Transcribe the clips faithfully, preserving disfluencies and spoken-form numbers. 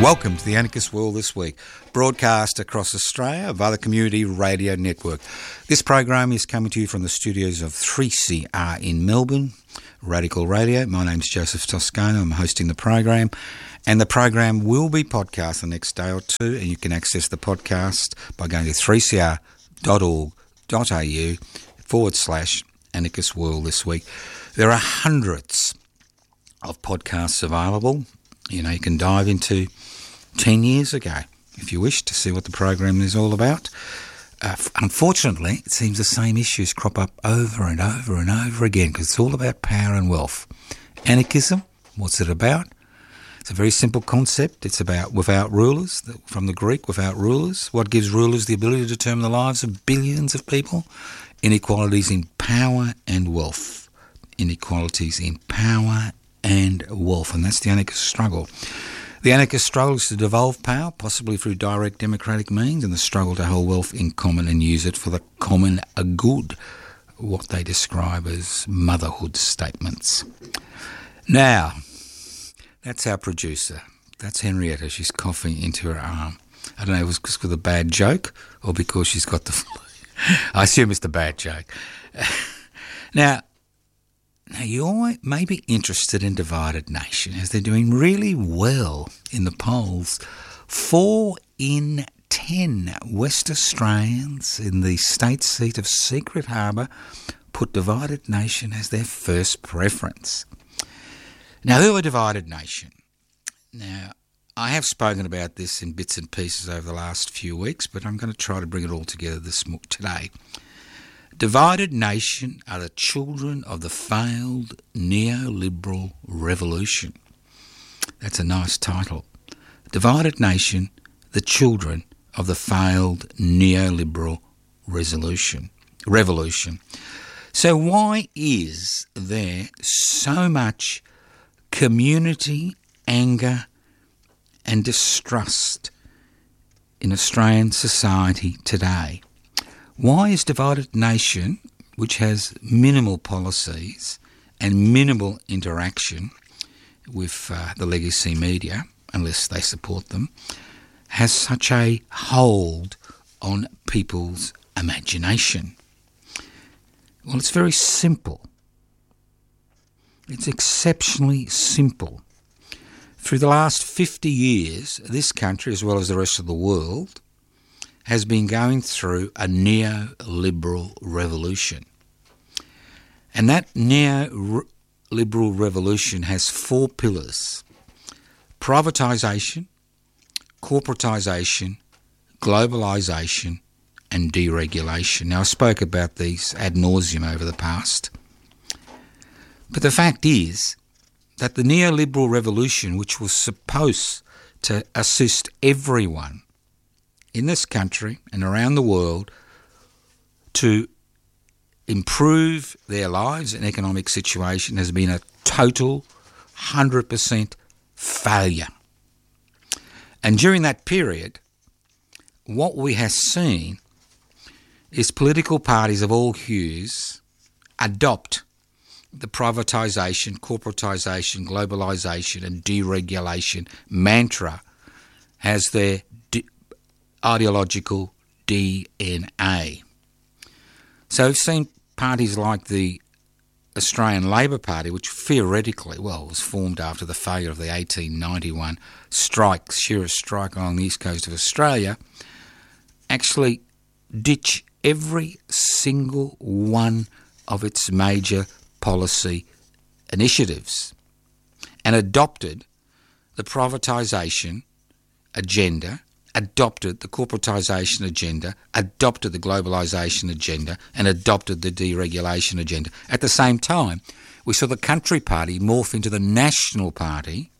Welcome to the Anarchist World This Week, broadcast across Australia via the Community Radio Network. This program is coming to you from the studios of three C R in Melbourne, Radical Radio. My name's Joseph Toscano. I'm hosting the program, and the program will be podcast the next day or two, and you can access the podcast by going to three c r dot org dot a u forward slash Anarchist World This Week. There are hundreds of podcasts available. You know, you can dive into ten years ago, if you wish, to see what the program is all about. Uh, unfortunately, it seems the same issues crop up over and over and over again because it's all about power and wealth. Anarchism, what's it about? It's a very simple concept. It's about without rulers, from the Greek, without rulers. What gives rulers the ability to determine the lives of billions of people? Inequalities in power and wealth. Inequalities in power and wealth, and that's the anarchist struggle. The anarchist struggle is to devolve power, possibly through direct democratic means, and the struggle to hold wealth in common and use it for the common good, what they describe as motherhood statements. Now, that's our producer. That's Henrietta. She's coughing into her arm. I don't know if it was because of a bad joke or because she's got the flu. I assume it's the bad joke. Now, Now, you may be interested in Divided Nation, as they're doing really well in the polls. Four in ten West Australians in the state seat of Secret Harbour put Divided Nation as their first preference. Now, who are Divided Nation? Now, I have spoken about this in bits and pieces over the last few weeks, but I'm going to try to bring it all together this today. Divided Nation are the children of the failed neoliberal revolution. That's a nice title. Divided Nation, the children of the failed neoliberal resolution, revolution. So why is there so much community anger and distrust in Australian society today? Why is Divided Nation, which has minimal policies and minimal interaction with uh, the legacy media, unless they support them, has such a hold on people's imagination? Well, it's very simple. It's exceptionally simple. Through the last fifty years, this country, as well as the rest of the world, has been going through a neoliberal revolution. And that neoliberal revolution has four pillars: privatisation, corporatisation, globalisation and deregulation. Now, I spoke about these ad nauseum over the past. But the fact is that the neoliberal revolution, which was supposed to assist everyone in this country and around the world to improve their lives and economic situation, has been a total one hundred percent failure. And during that period, what we have seen is political parties of all hues adopt the privatisation, corporatisation, globalisation and deregulation mantra as their ideological D N A. So we've seen parties like the Australian Labor Party, which theoretically, well, was formed after the failure of the eighteen ninety-one strike, shearers' strike along the east coast of Australia, actually ditch every single one of its major policy initiatives and adopted the privatisation agenda, adopted the corporatisation agenda, adopted the globalisation agenda and adopted the deregulation agenda. At the same time, we saw the Country Party morph into the National Party,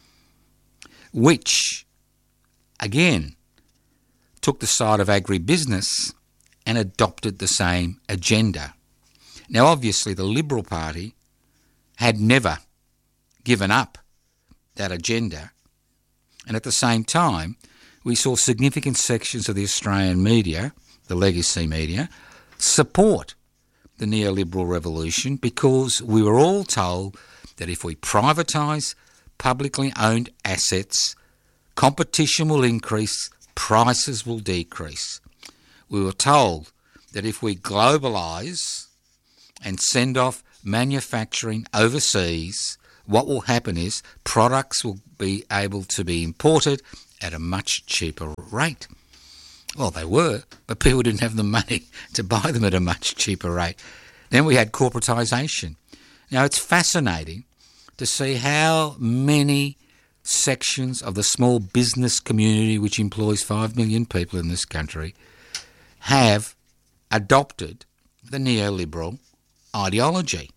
which, again, took the side of agribusiness and adopted the same agenda. Now, obviously, the Liberal Party had never given up that agenda, and at the same time, we saw significant sections of the Australian media, the legacy media, support the neoliberal revolution because we were all told that if we privatise publicly owned assets, competition will increase, prices will decrease. We were told that if we globalise and send off manufacturing overseas, what will happen is products will be able to be imported at a much cheaper rate. Well, they were, but people didn't have the money to buy them at a much cheaper rate. Then we had corporatisation. Now, it's fascinating to see how many sections of the small business community, which employs five million people in this country, have adopted the neoliberal ideology.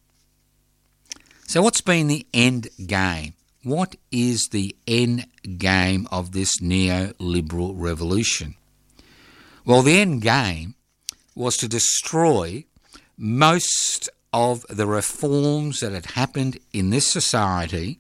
So what's been the end game? What is the end game of this neoliberal revolution? Well, the end game was to destroy most of the reforms that had happened in this society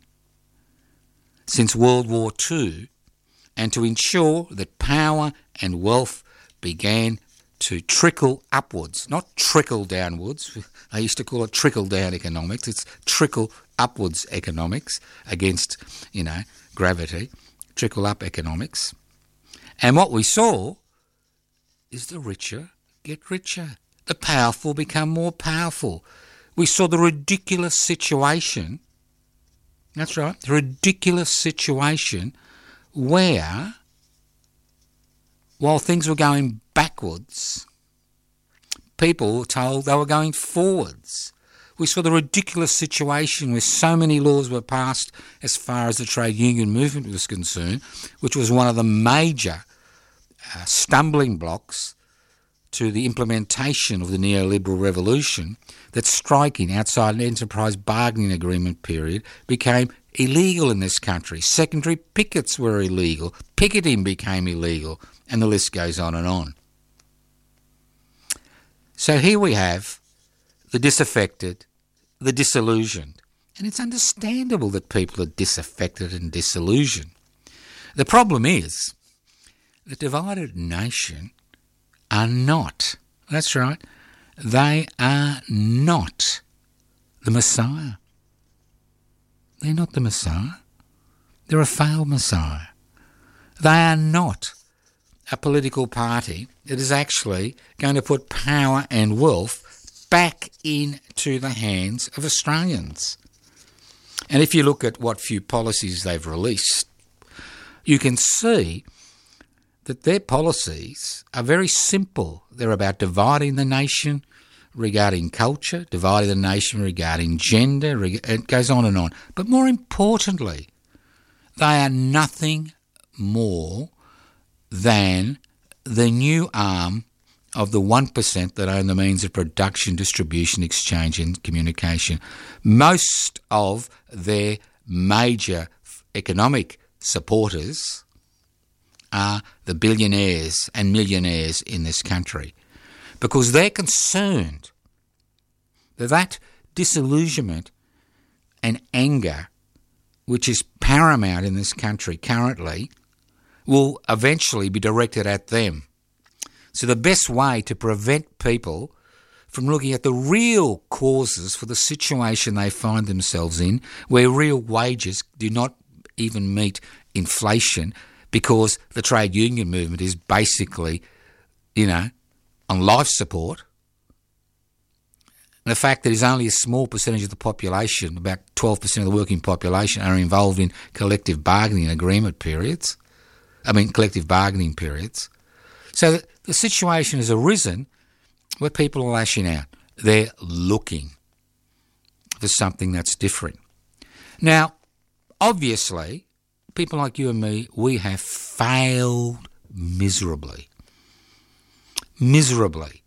since World War Two, and to ensure that power and wealth began to trickle upwards, not trickle downwards. I used to call it trickle-down economics. It's trickle-upwards economics against, you know, gravity, trickle-up economics. And what we saw is the richer get richer. The powerful become more powerful. We saw the ridiculous situation, that's right, the ridiculous situation where, while things were going backwards, people were told they were going forwards. We saw the ridiculous situation where so many laws were passed as far as the trade union movement was concerned, which was one of the major uh, stumbling blocks to the implementation of the neoliberal revolution, that striking outside an enterprise bargaining agreement period became illegal in this country. Secondary pickets were illegal. Picketing became illegal. And the list goes on and on. So here we have the disaffected, the disillusioned. And it's understandable that people are disaffected and disillusioned. The problem is the divided nation are not, that's right, they are not the Messiah. They're not the Messiah. They're a failed Messiah. They are not a political party that is actually going to put power and wealth back into the hands of Australians. And if you look at what few policies they've released, you can see that their policies are very simple. They're about dividing the nation regarding culture, dividing the nation regarding gender, reg- it goes on and on. But more importantly, they are nothing more than the new arm of the one percent that own the means of production, distribution, exchange and communication. Most of their major economic supporters are the billionaires and millionaires in this country, because they're concerned that that disillusionment and anger, which is paramount in this country currently, will eventually be directed at them. So the best way to prevent people from looking at the real causes for the situation they find themselves in, where real wages do not even meet inflation, because the trade union movement is basically, you know, on life support. And the fact that it's only a small percentage of the population, about twelve percent of the working population, are involved in collective bargaining agreement periods. I mean, collective bargaining periods. So the, the situation has arisen where people are lashing out. They're looking for something that's different. Now, obviously, people like you and me, we have failed miserably, miserably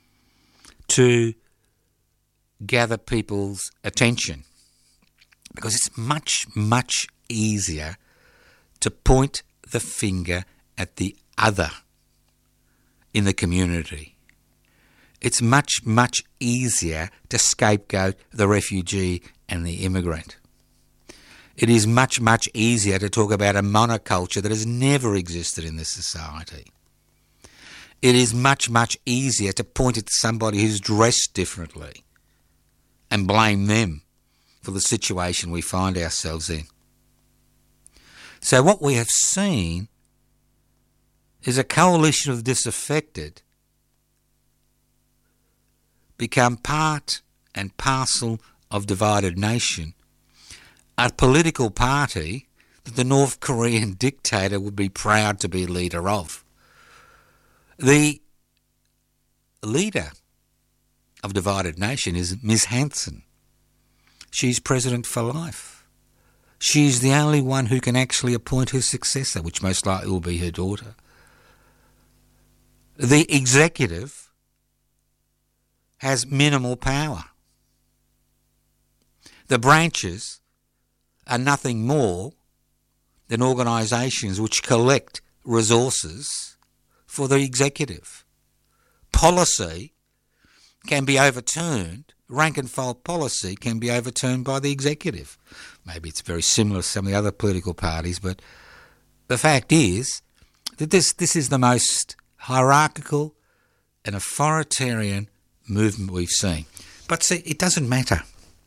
to gather people's attention, because it's much, much easier to point the finger at the other in the community. It's much, much easier to scapegoat the refugee and the immigrant. It is much, much easier to talk about a monoculture that has never existed in this society. It is much, much easier to point at somebody who's dressed differently and blame them for the situation we find ourselves in. So what we have seen is a coalition of disaffected become part and parcel of divided nation, a political party that the North Korean dictator would be proud to be leader of. The leader of divided nation is Miz Hanson. She's president for life. She's the only one who can actually appoint her successor, which most likely will be her daughter. The executive has minimal power. The branches are nothing more than organisations which collect resources for the executive. Policy can be overturned, rank and file policy can be overturned by the executive. Maybe it's very similar to some of the other political parties, but the fact is that this, this is the most hierarchical and authoritarian movement we've seen. But see, it doesn't matter.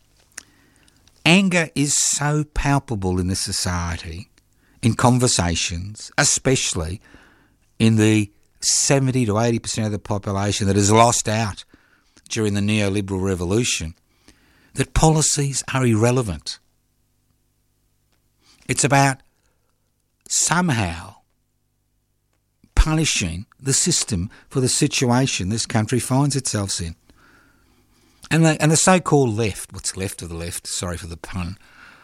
Anger is so palpable in this society, in conversations, especially in the seventy to eighty percent of the population that is lost out during the neoliberal revolution, that policies are irrelevant. It's about somehow punishing the system for the situation this country finds itself in. And the, and the so-called left, what's left of the left, sorry for the pun,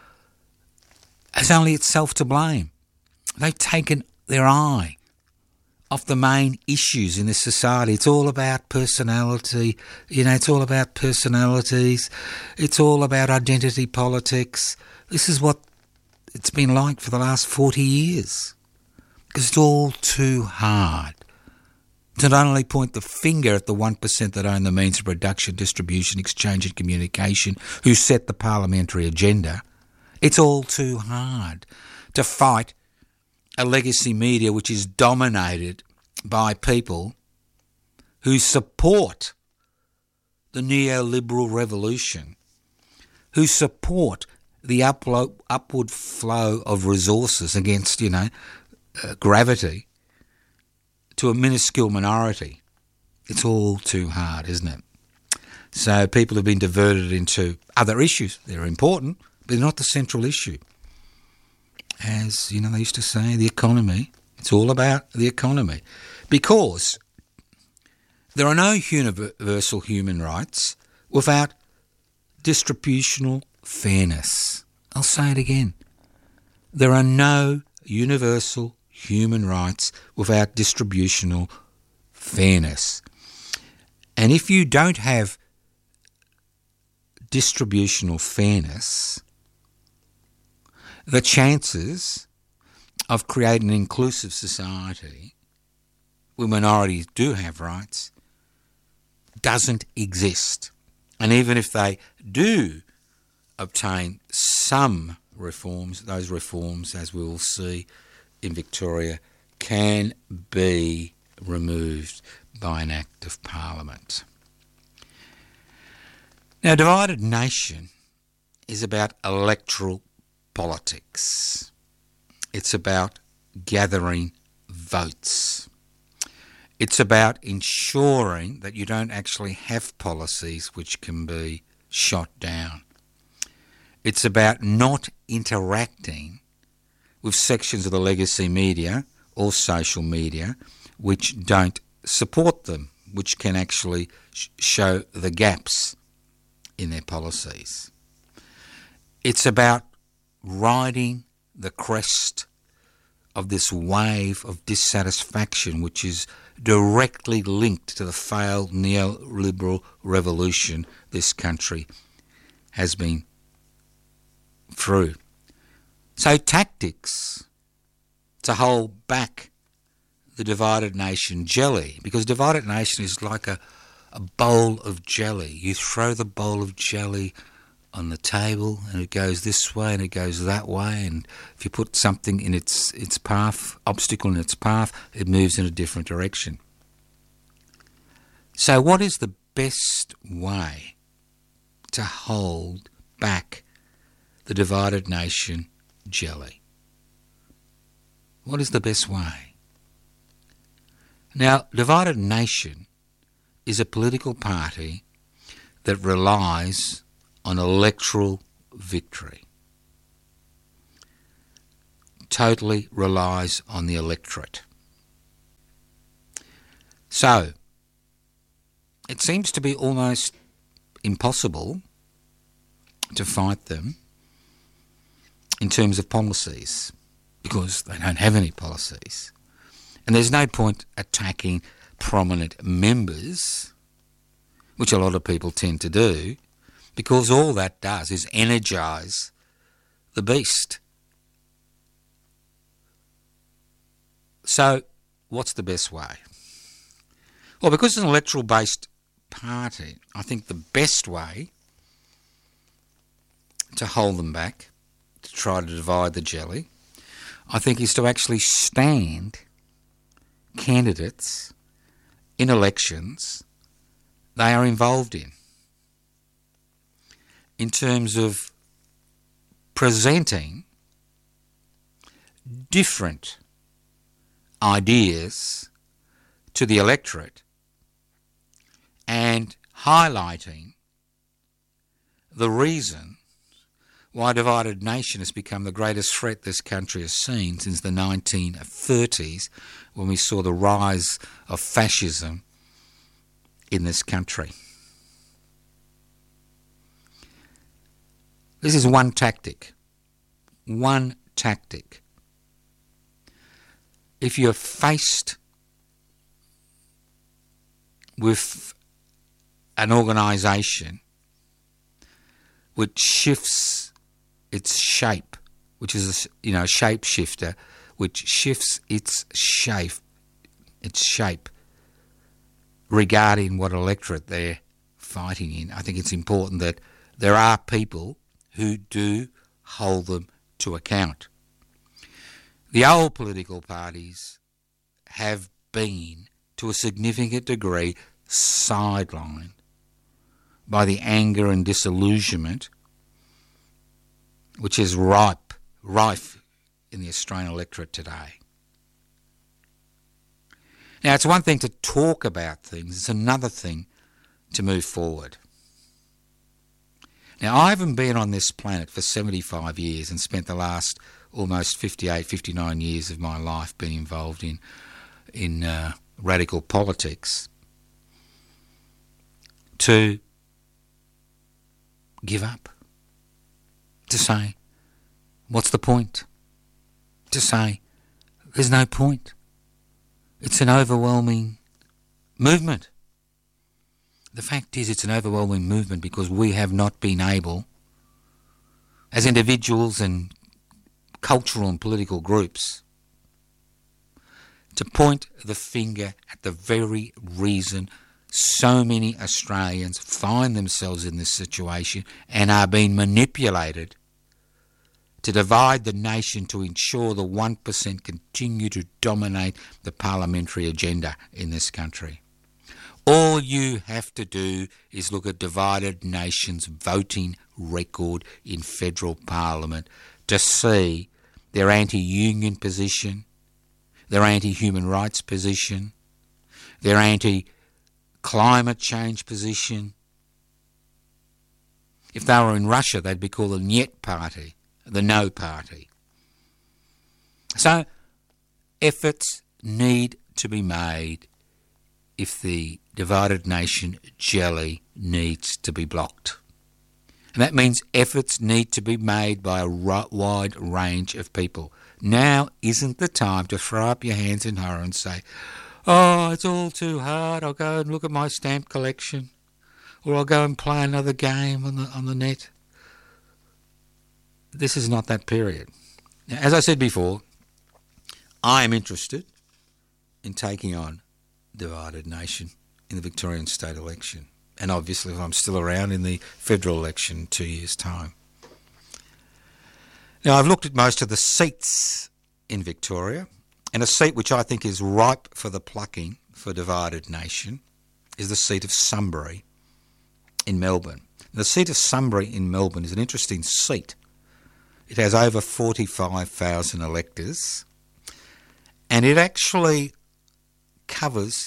has only itself to blame. They've taken their eye off the main issues in this society. It's all about personality, you know, it's all about personalities, it's all about identity politics. This is what it's been like for the last forty years. Because it's all too hard to not only point the finger at the one percent that own the means of production, distribution, exchange and communication, who set the parliamentary agenda. It's all too hard to fight a legacy media which is dominated by people who support the neoliberal revolution, who support the uplo- upward flow of resources against, you know, uh, gravity to a minuscule minority. It's all too hard, isn't it? So people have been diverted into other issues. They're important, but they're not the central issue. As, you know, they used to say, the economy, it's all about the economy. Because there are no universal human rights without distributional fairness. I'll say it again. There are no universal human rights without distributional fairness. And if you don't have distributional fairness, the chances of creating an inclusive society where minorities do have rights doesn't exist. And even if they do obtain some reforms, those reforms, as we will see in Victoria, can be removed by an act of Parliament. Now, divided nation is about electoral politics. It's about gathering votes. It's about ensuring that you don't actually have policies which can be shot down. It's about not interacting with sections of the legacy media or social media which don't support them, which can actually sh- show the gaps in their policies. It's about riding the crest of this wave of dissatisfaction which is directly linked to the failed neoliberal revolution this country has been through. So tactics to hold back the divided nation jelly, because divided nation is like a, a bowl of jelly. You throw the bowl of jelly on the table and it goes this way and it goes that way, and if you put something in its its path, obstacle in its path, it moves in a different direction. So what is the best way to hold back the divided nation jelly? What is the best way? Now, Divided Nation is a political party that relies on electoral victory. Totally relies on the electorate. So, it seems to be almost impossible to fight them in terms of policies, because they don't have any policies. And there's no point attacking prominent members, which a lot of people tend to do, because all that does is energise the beast. So, what's the best way? Well, because it's an electoral-based party, I think the best way to hold them back, to try to divide the jelly, I think is to actually stand candidates in elections they are involved in, in terms of presenting different ideas to the electorate and highlighting the reason why Divided Nation has become the greatest threat this country has seen since the nineteen thirties, when we saw the rise of fascism in this country. This is one tactic. One tactic. If you're faced with an organisation which shifts its shape, which is a, you know, a shapeshifter, which shifts its shape, its shape regarding what electorate they're fighting in, I think it's important that there are people who do hold them to account. The old political parties have been, to a significant degree, sidelined by the anger and disillusionment which is ripe, rife in the Australian electorate today. Now, it's one thing to talk about things, it's another thing to move forward. Now, I haven't been on this planet for seventy-five years and spent the last almost fifty-eight, fifty-nine years of my life being involved in, in uh, radical politics to give up. To say, what's the point? To say, there's no point. It's an overwhelming movement. The fact is, it's an overwhelming movement because we have not been able, as individuals and cultural and political groups, to point the finger at the very reason so many Australians find themselves in this situation and are being manipulated to divide the nation to ensure the one percent continue to dominate the parliamentary agenda in this country. All you have to do is look at Divided Nation's voting record in federal parliament to see their anti-union position, their anti-human rights position, their anti-climate change position. If they were in Russia, they'd be called the Niet Party, the No Party. So efforts need to be made if the Divided Nation jelly needs to be blocked. And that means efforts need to be made by a wide range of people. Now isn't the time to throw up your hands in horror and say, oh, it's all too hard, I'll go and look at my stamp collection, or I'll go and play another game on the, on the net. This is not that period. Now, as I said before, I am interested in taking on Divided Nation in the Victorian state election, and obviously if I'm still around in the federal election in two years' time. Now, I've looked at most of the seats in Victoria, and a seat which I think is ripe for the plucking for Divided Nation is the seat of Sunbury in Melbourne. The seat of Sunbury in Melbourne is an interesting seat. It has over forty-five thousand electors, And it actually covers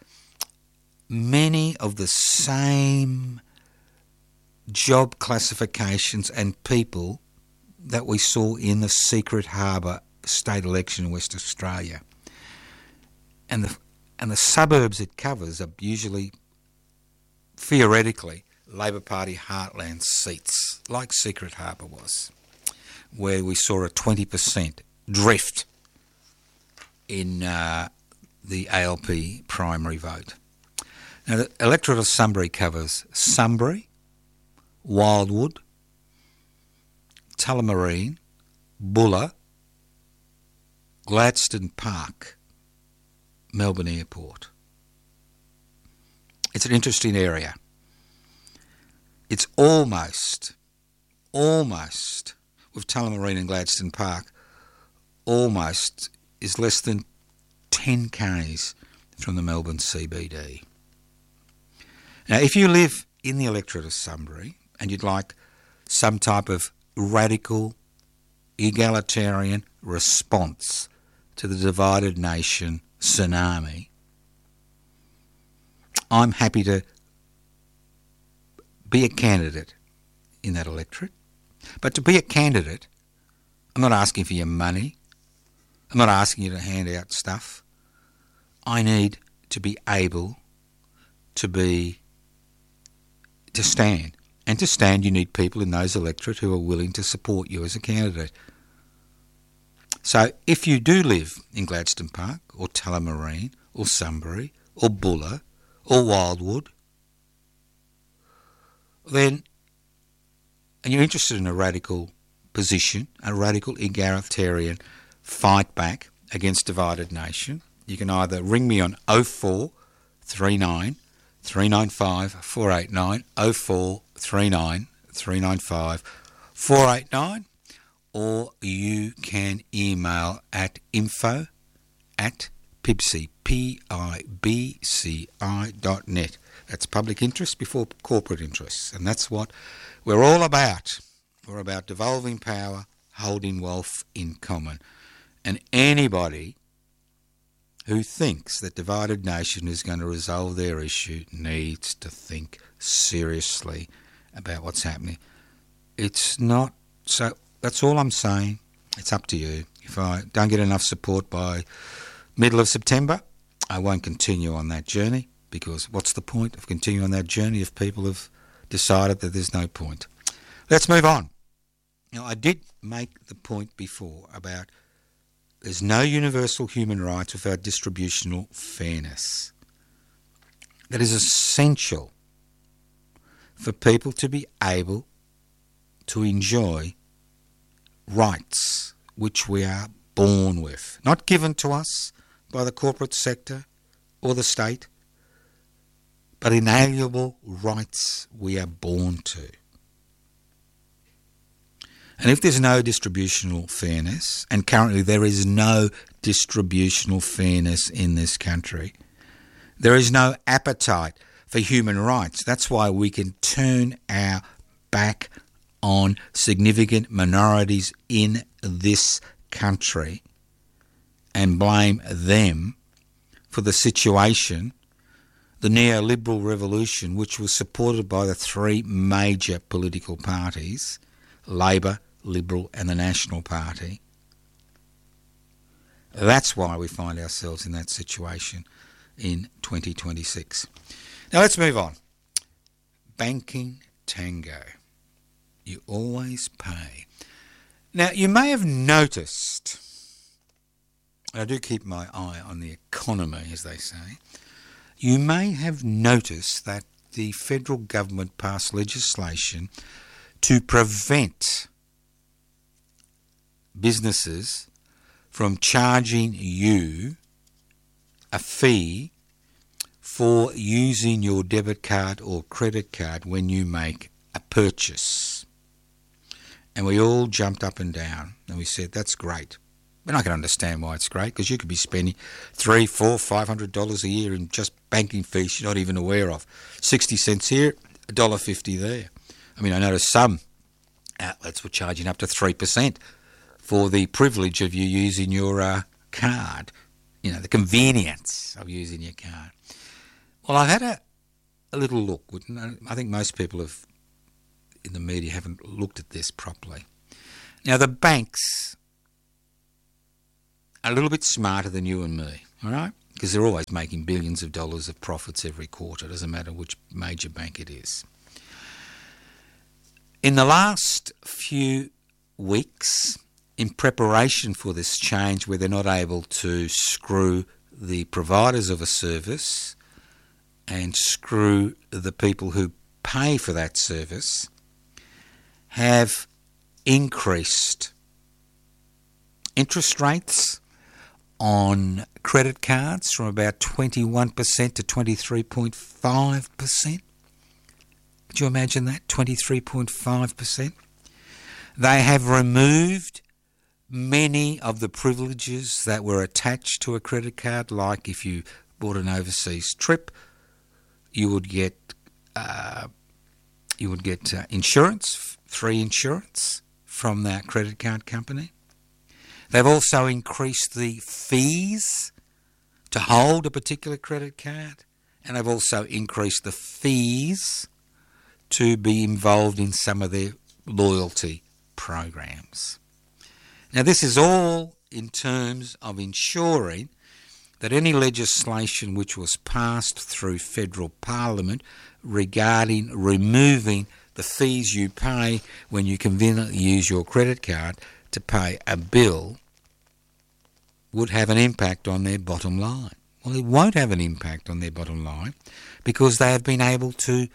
many of the same job classifications and people that we saw in the Secret Harbour state election in West Australia. And the and the suburbs it covers are usually, theoretically, Labor Party heartland seats, like Secret Harbour was, where we saw a twenty percent drift in uh, the A L P primary vote. Now, the electorate of Sunbury covers Sunbury, Wildwood, Tullamarine, Bulla, Gladstone Park, Melbourne Airport. It's an interesting area. It's almost, almost, with Tullamarine and Gladstone Park, almost is less than ten kays from the Melbourne C B D. Now, if you live in the electorate of Sunbury and you'd like some type of radical, egalitarian response to the divided nation tsunami, I'm happy to be a candidate in that electorate. But to be a candidate, I'm not asking for your money. I'm not asking you to hand out stuff. I need to be able to be, to stand. And to stand, you need people in those electorate who are willing to support you as a candidate. So if you do live in Gladstone Park or Tullamarine or Sunbury or Bulla or Wildwood, then, and you're interested in a radical position, a radical egalitarian fight back against divided nation, you can either ring me on oh four three nine three nine five four eight nine, oh four three nine three nine five four eight nine, or you can email at info at pibci, P I B C I dot net. That's public interest before corporate interests, and that's what we're all about. We're about devolving power, holding wealth in common. And anybody who thinks that divided nation is going to resolve their issue needs to think seriously about what's happening. It's not, so that's all I'm saying. It's up to you. If I don't get enough support by middle of September, I won't continue on that journey, because what's the point of continuing on that journey if people have decided that there's no point? Let's move on. Now, I did make the point before about there's no universal human rights without distributional fairness. That is essential for people to be able to enjoy rights which we are born with, not given to us by the corporate sector or the state, but inalienable rights we are born to. And if there's no distributional fairness, and currently there is no distributional fairness in this country, there is no appetite for human rights. That's why we can turn our back on significant minorities in this country and blame them for the situation, the neoliberal revolution, which was supported by the three major political parties, Labor, Liberal and the National Party. That's why we find ourselves in that situation in twenty twenty-six. Now let's move on. Banking tango. You always pay. Now you may have noticed, I do keep my eye on the economy, as they say, you may have noticed that the federal government passed legislation to prevent businesses from charging you a fee for using your debit card or credit card when you make a purchase. And we all jumped up and down and we said, that's great. And I can understand why it's great, because you could be spending three, four, five hundred dollars a year in just banking fees you're not even aware of. Sixty cents here, a dollar fifty there. I mean, I noticed some outlets were charging up to three percent for the privilege of you using your uh, card you know, the convenience of using your card. Well, I've had a, a little look. I think most people have in the media haven't looked at this properly. Now, the banks are a little bit smarter than you and me, all right? Because they're always making billions of dollars of profits every quarter. It doesn't matter which major bank it is. In the last few weeks, in preparation for this change where they're not able to screw the providers of a service and screw the people who pay for that service, have increased interest rates on credit cards from about twenty-one percent to twenty-three point five percent. Could you imagine that? twenty-three point five percent. They have removed many of the privileges that were attached to a credit card, like if you bought an overseas trip, you would get uh, you would get uh, insurance, free insurance from that credit card company. They've also increased the fees to hold a particular credit card, and they've also increased the fees to be involved in some of their loyalty programs. Now, this is all in terms of ensuring that any legislation which was passed through federal parliament regarding removing the fees you pay when you conveniently use your credit card to pay a bill would have an impact on their bottom line. Well, it won't have an impact on their bottom line because they have been able to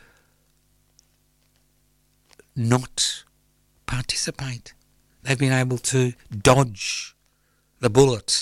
not participate. They've been able to dodge the bullet.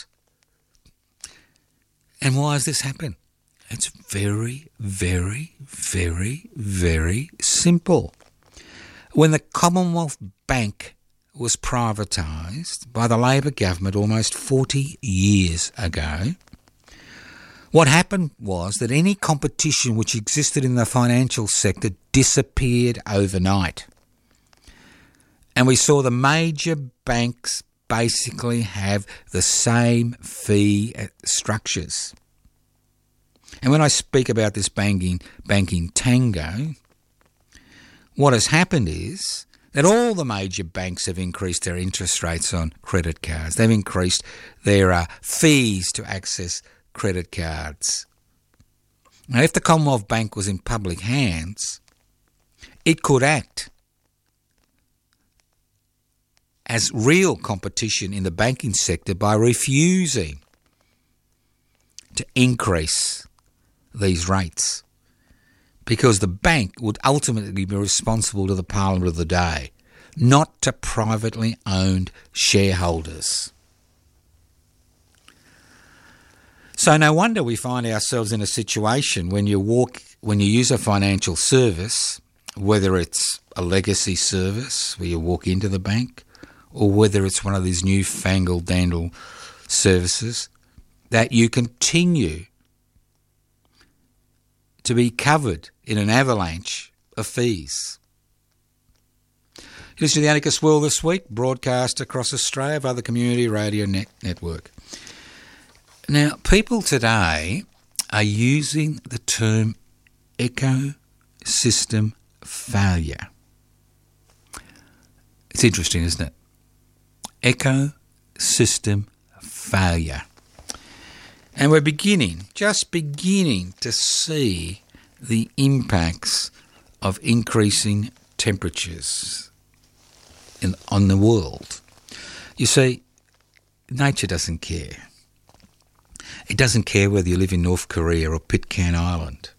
And why has this happened? It's very, very, very, very simple. When the Commonwealth Bank was privatised by the Labor government almost forty years ago, what happened was that any competition which existed in the financial sector disappeared overnight. And we saw the major banks basically have the same fee structures. And when I speak about this banking, banking tango, what has happened is that all the major banks have increased their interest rates on credit cards. They've increased their uh, fees to access credit cards. Now, if the Commonwealth Bank was in public hands, it could act as real competition in the banking sector by refusing to increase these rates, because the bank would ultimately be responsible to the Parliament of the day, not to privately owned shareholders. So no wonder we find ourselves in a situation when you walk, when you use a financial service, whether it's a legacy service where you walk into the bank, or whether it's one of these newfangled dandle services, that you continue to be covered in an avalanche of fees. Listen to the Anarchist World This Week, broadcast across Australia via the Community Radio Net- Network. Now, people today are using the term ecosystem failure. It's interesting, isn't it? Ecosystem failure. And we're beginning, just beginning to see the impacts of increasing temperatures in, on the world. You see, nature doesn't care. It doesn't care whether you live in North Korea or Pitcairn Island.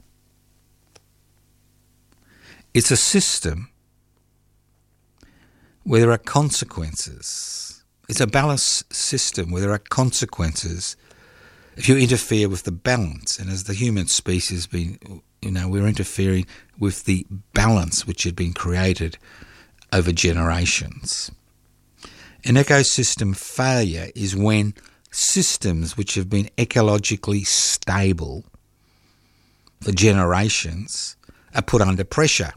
It's a system where there are consequences. It's a balanced system where there are consequences if you interfere with the balance. And as the human species been, you know, we're interfering with the balance which had been created over generations. An ecosystem failure is when systems which have been ecologically stable for generations are put under pressure.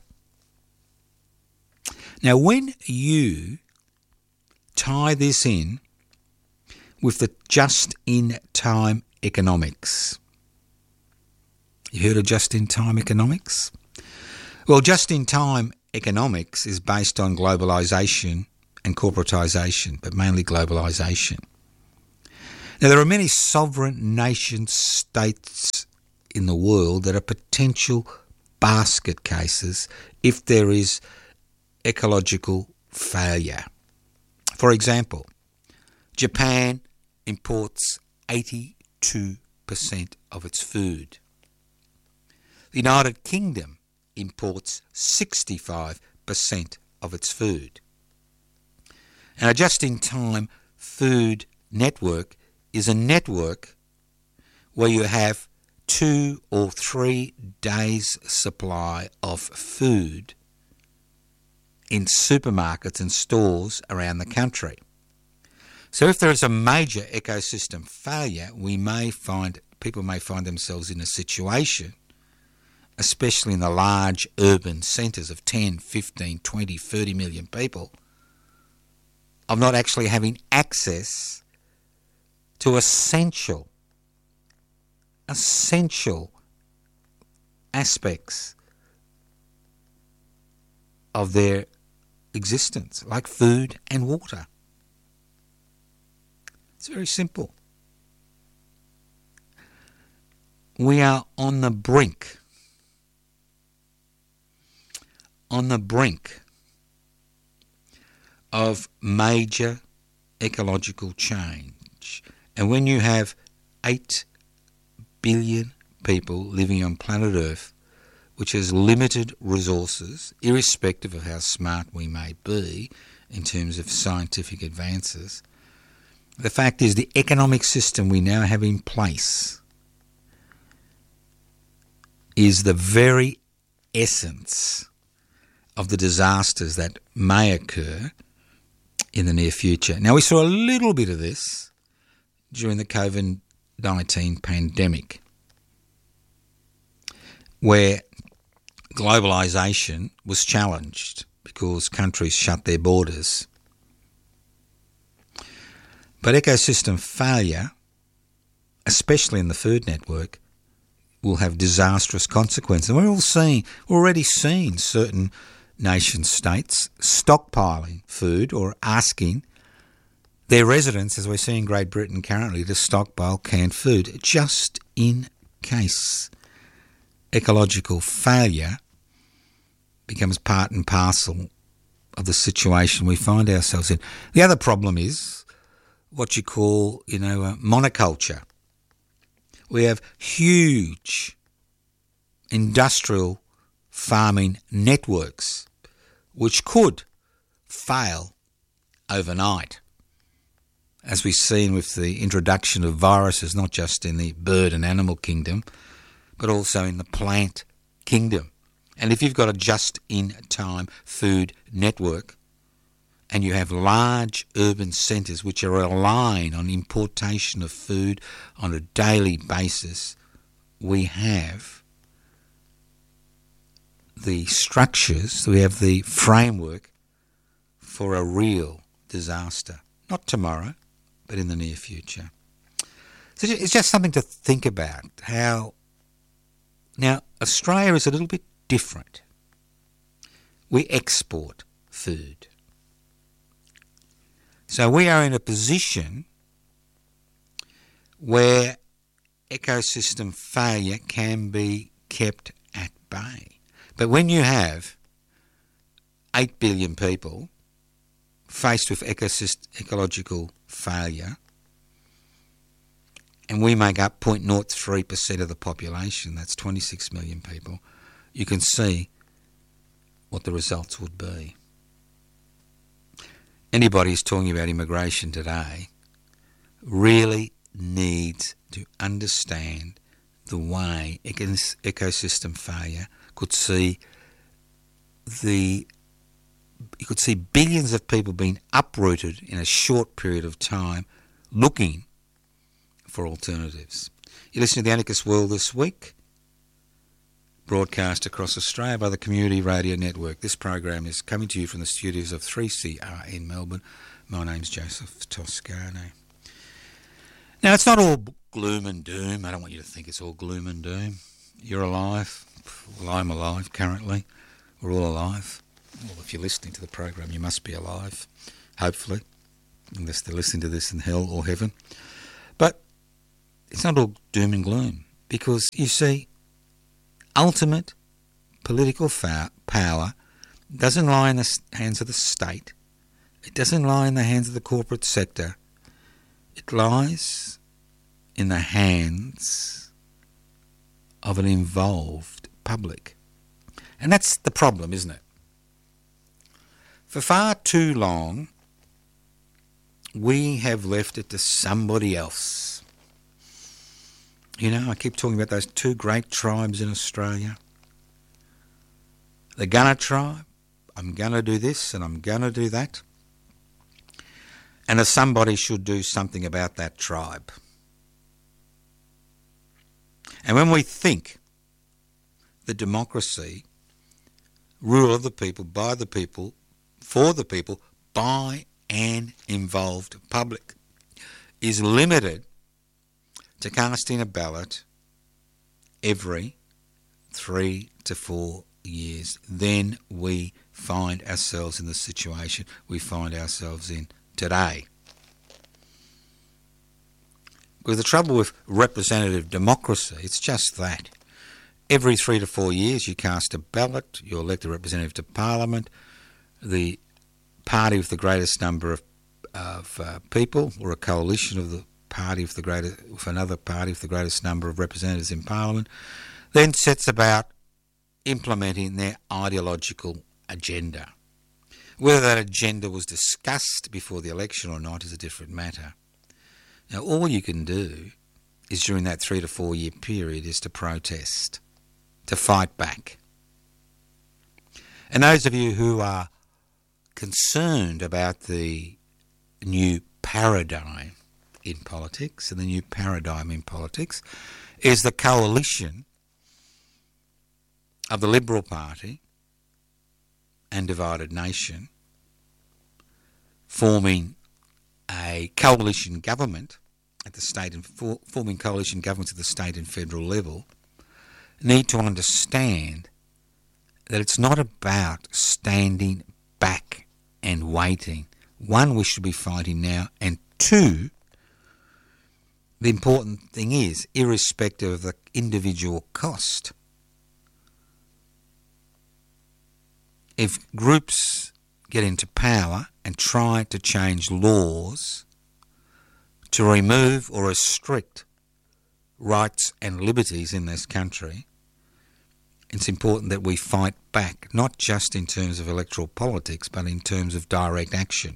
Now, when you tie this in with the just-in-time economics. You heard of just-in-time economics? Well, just-in-time economics is based on globalisation and corporatisation, but mainly globalisation. Now, there are many sovereign nation-states in the world that are potential basket cases if there is ecological failure. For example, Japan imports eighty-two percent of its food. The United Kingdom imports sixty-five percent of its food. And a just-in-time food network is a network where you have two or three days' supply of food in supermarkets and stores around the country. So if there is a major ecosystem failure, we may find people may find themselves in a situation, especially in the large urban centres of ten, fifteen, twenty, thirty million people, of not actually having access to essential, essential aspects of their existence, like food and water. It's very simple. We are on the brink, on the brink of major ecological change. And when you have eight billion people living on planet Earth, which has limited resources, irrespective of how smart we may be in terms of scientific advances, the fact is the economic system we now have in place is the very essence of the disasters that may occur in the near future. Now, we saw a little bit of this during the COVID nineteen pandemic, where globalisation was challenged because countries shut their borders. But ecosystem failure, especially in the food network, will have disastrous consequences. And we're all seeing, already seeing certain nation states stockpiling food or asking their residents, as we're seeing in Great Britain currently, to stockpile canned food just in case ecological failure becomes part and parcel of the situation we find ourselves in. The other problem is what you call, you know, uh, monoculture. We have huge industrial farming networks which could fail overnight, as we've seen with the introduction of viruses, not just in the bird and animal kingdom, but also in the plant kingdom. And if you've got a just-in-time food network and you have large urban centres which are relying on importation of food on a daily basis, we have the structures, we have the framework for a real disaster. Not tomorrow, but in the near future. So it's just something to think about. How now Australia is a little bit different. We export food. So we are in a position where ecosystem failure can be kept at bay. But when you have eight billion people faced with ecosystem, ecological failure, and we make up zero point zero three percent of the population, that's twenty-six million people, you can see what the results would be. Anybody who's talking about immigration today really needs to understand the way ecosystem failure could see the you could see billions of people being uprooted in a short period of time looking for alternatives. You listen to the Anarchist World this week, broadcast across Australia by the Community Radio Network. This program is coming to you from the studios of three C R in Melbourne. My name's Joseph Toscano. know, it's not all gloom and doom. I don't want you to think it's all gloom and doom. You're alive. Well, I'm alive currently. We're all alive. Well, if you're listening to the program, you must be alive, hopefully, unless they're listening to this in hell or heaven. But it's not all doom and gloom, because, you see, ultimate political fa- power doesn't lie in the hands of the state. It doesn't lie in the hands of the corporate sector. It lies in the hands of an involved public. And that's the problem, isn't it? For far too long, we have left it to somebody else. You know, I keep talking about those two great tribes in Australia. The Gunner tribe, I'm going to do this and I'm going to do that. And as somebody should do something about that tribe. And when we think that democracy, rule of the people, by the people, for the people, by an involved public, is limited to casting a ballot every three to four years, then we find ourselves in the situation we find ourselves in today. Because the trouble with representative democracy, it's just that. Every three to four years you cast a ballot, you elect a representative to Parliament, the party with the greatest number of, of uh, people, or a coalition of the party with the greatest, with another party with the greatest number of representatives in Parliament, then sets about implementing their ideological agenda. Whether that agenda was discussed before the election or not is a different matter. Now, all you can do is during that three to four year period is to protest, to fight back. And those of you who are concerned about the new paradigm in politics, and the new paradigm in politics is the coalition of the Liberal Party and Divided Nation forming a coalition government at the state and for, forming coalition governments at the state and federal level, need to understand that it's not about standing back and waiting. One, we should be fighting now, and two, the important thing is, irrespective of the individual cost, if groups get into power and try to change laws to remove or restrict rights and liberties in this country, it's important that we fight back, not just in terms of electoral politics, but in terms of direct action.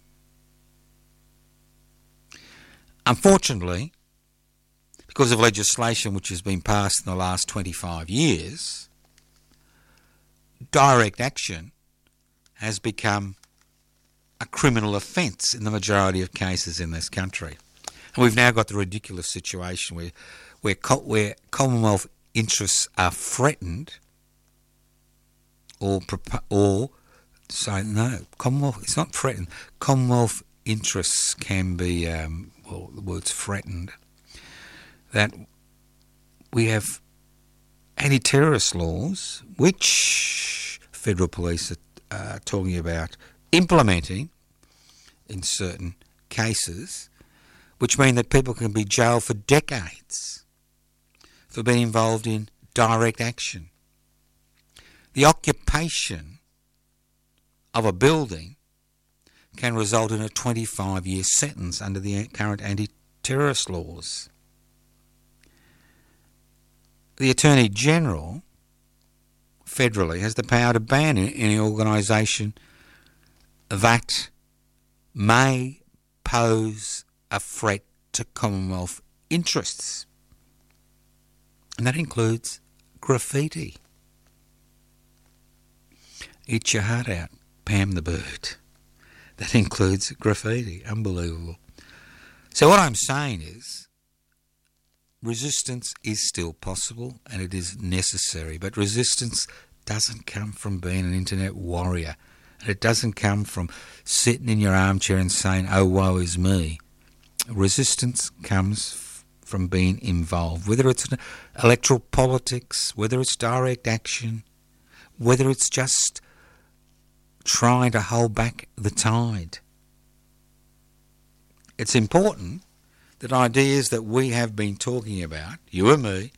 Unfortunately, because of legislation which has been passed in the last twenty-five years, direct action has become a criminal offence in the majority of cases in this country. And we've now got the ridiculous situation where, where, where Commonwealth interests are threatened, or or so no, Commonwealth, it's not threatened. Commonwealth interests can be, um, well, the word's threatened, that we have anti-terrorist laws which federal police are uh, talking about implementing in certain cases, which mean that people can be jailed for decades for being involved in direct action. The occupation of a building can result in a twenty-five year sentence under the current anti-terrorist laws. The Attorney General federally has the power to ban any organisation that may pose a threat to Commonwealth interests. And that includes graffiti. Eat your heart out, Pam the Bird. That includes graffiti. Unbelievable. So what I'm saying is, resistance is still possible and it is necessary, but resistance doesn't come from being an internet warrior. And it doesn't come from sitting in your armchair and saying, oh, woe is me. Resistance comes f- from being involved, whether it's electoral politics, whether it's direct action, whether it's just trying to hold back the tide. It's important that ideas that we have been talking about, you and me,